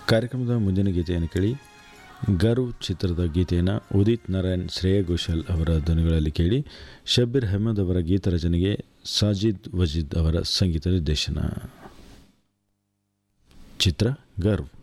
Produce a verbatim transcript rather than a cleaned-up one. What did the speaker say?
ಕಾರ್ಯಕ್ರಮದ ಮುಂದಿನ ಗೀತೆಯನ್ನು ಕೇಳಿ. ಗರು ಚಿತ್ರದ ಗೀತೆಯನ್ನು ಉದಿತ್ ನಾರಾಯಣ್, ಶ್ರೇಯಾ ಘೋಷಾಲ್ ಅವರ ಧ್ವನಿಗಳಲ್ಲಿ ಕೇಳಿ. ಶಬ್ಬೀರ್ ಅಹ್ಮದ್ ಅವರ ಗೀತ ರಚನೆಗೆ ಸಾಜಿದ್ ವಜೀದ್ ಅವರ ಸಂಗೀತ ನಿರ್ದೇಶನ. ಚಿತ್ರ ಗರು.